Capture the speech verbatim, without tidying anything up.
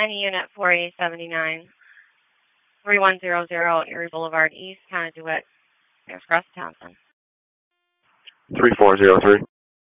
Any unit four A seventy-nine, three one zero zero Erie Boulevard East, Conduit, Bears Cross, Townsend. three four zero three.